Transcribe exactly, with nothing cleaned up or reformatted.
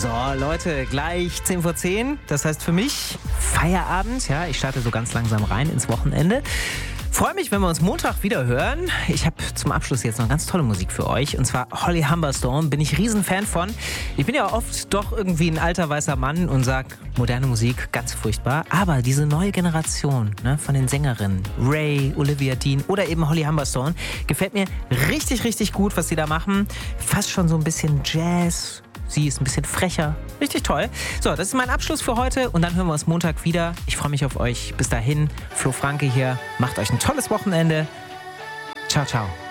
So, Leute, gleich zehn vor zehn. Das heißt für mich Feierabend. Ja, ich starte so ganz langsam rein ins Wochenende. Freue mich, wenn wir uns Montag wieder hören. Ich habe zum Abschluss jetzt noch ganz tolle Musik für euch. Und zwar Holly Humberstone. Bin ich riesen Fan von. Ich bin ja oft doch irgendwie ein alter weißer Mann und sag, moderne Musik, ganz furchtbar. Aber diese neue Generation, ne, von den Sängerinnen, Ray, Olivia Dean oder eben Holly Humberstone, gefällt mir richtig, richtig gut, was sie da machen. Fast schon so ein bisschen Jazz. Sie ist ein bisschen frecher. Richtig toll. So, das ist mein Abschluss für heute und dann hören wir uns Montag wieder. Ich freue mich auf euch. Bis dahin, Flo Franke hier. Macht euch ein tolles Wochenende. Ciao, ciao.